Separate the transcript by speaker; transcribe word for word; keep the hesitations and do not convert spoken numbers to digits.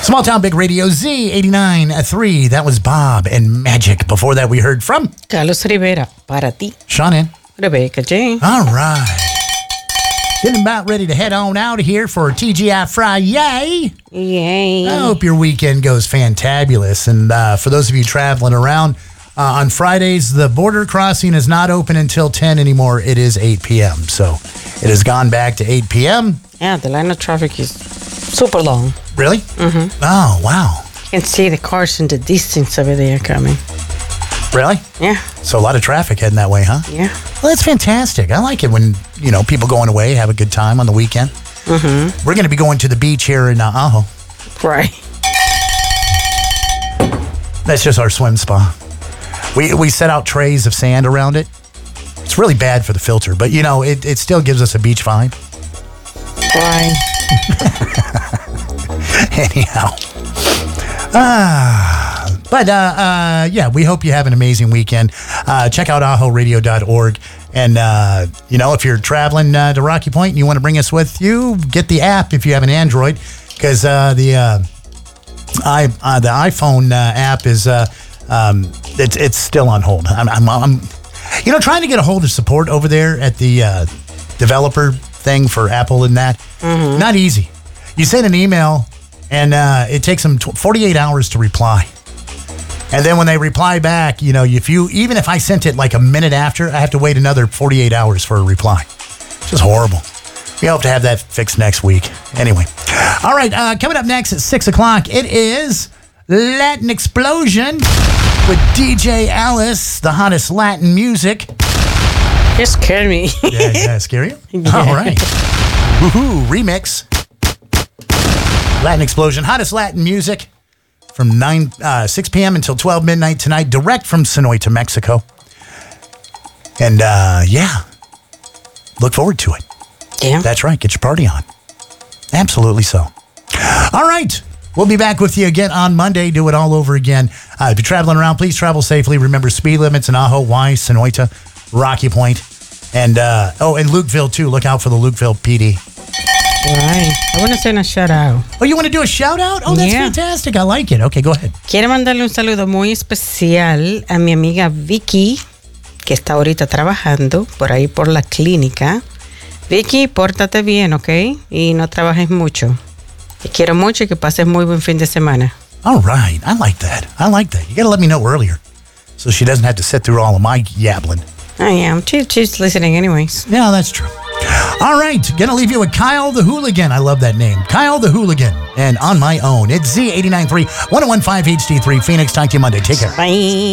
Speaker 1: Small Town Big Radio, Z eighty-nine point three. That was Bob and Magic. Before that, we heard from
Speaker 2: Carlos Rivera, para ti.
Speaker 1: Shannon.
Speaker 2: Rebecca J.
Speaker 1: All right. Getting about ready to head on out of here for T G I Friday.
Speaker 2: Yay.
Speaker 1: I hope your weekend goes fantabulous. And uh, for those of you traveling around, uh, on Fridays, the border crossing is not open until ten anymore. It is eight p.m. So it has gone back to eight p.m.
Speaker 2: Yeah, the line of traffic is super long.
Speaker 1: Really?
Speaker 2: Mm-hmm.
Speaker 1: Oh, wow.
Speaker 2: You can see the cars in the distance over there coming.
Speaker 1: Really?
Speaker 2: Yeah.
Speaker 1: So a lot of traffic heading that way, huh?
Speaker 2: Yeah.
Speaker 1: Well, that's fantastic. I like it when, you know, people going away, have a good time on the weekend.
Speaker 2: Mm-hmm.
Speaker 1: We're going to be going to the beach here in uh, Ajo.
Speaker 2: Right.
Speaker 1: That's just our swim spa. We we set out trays of sand around it. It's really bad for the filter, but, you know, it, it still gives us a beach vibe.
Speaker 2: Right.
Speaker 1: Anyhow. Ah, but, uh, uh, yeah, we hope you have an amazing weekend. Uh, check out ajo radio dot org. And, uh, you know, if you're traveling uh, to Rocky Point and you want to bring us with you, get the app if you have an Android, because uh, the, uh, I, uh, the iPhone uh, app is uh, um, it's, it's still on hold. I'm, I'm, I'm, you know, trying to get a hold of support over there at the uh, developer thing for Apple and that. Mm-hmm. Not easy. You send an email, and uh, it takes them forty-eight hours to reply. And then when they reply back, you know, if you even if I sent it like a minute after, I have to wait another forty-eight hours for a reply. It's just horrible. We hope to have that fixed next week. Anyway. All right, uh, coming up next at six o'clock, it is Latin Explosion with D J Alice, the hottest Latin music.
Speaker 2: You scared me.
Speaker 1: Yeah, yeah, scare you?
Speaker 2: Yeah.
Speaker 1: All right. Woohoo, remix. Latin Explosion, hottest Latin music from nine, uh, six p.m. until twelve midnight tonight, direct from Sonoita, Mexico. And, uh, yeah, look forward to it.
Speaker 2: Yeah.
Speaker 1: That's right. Get your party on. Absolutely so. All right. We'll be back with you again on Monday. Do it all over again. Uh, if you're traveling around, please travel safely. Remember speed limits in Ajo, Wise, Sonoita, Rocky Point, and, uh, oh, and Lukeville, too. Look out for the Lukeville P D.
Speaker 2: Right. I want to send a shout out.
Speaker 1: Oh, you want to do a shout out? Oh, that's
Speaker 2: Yeah.
Speaker 1: fantastic. I like it. Okay, go ahead.
Speaker 2: Quiero mandarle un saludo muy especial a mi amiga Vicky, que está ahorita trabajando por ahí por la clínica. Vicky, pórtate bien, ¿ok? Y no trabajes mucho. Te quiero mucho y que pases muy buen fin de semana.
Speaker 1: All right. I like that. I like that. You got to let me know earlier so she doesn't have to sit through all of my yabbling.
Speaker 2: I am. She, she's listening anyways.
Speaker 1: Yeah, that's true. All right. Going to leave you with Kyle the Hooligan. I love that name. Kyle the Hooligan. And On My Own. It's Z eighty-nine point three, one oh one point five H D three, Phoenix. Talk to you Monday. Take care.
Speaker 2: Bye.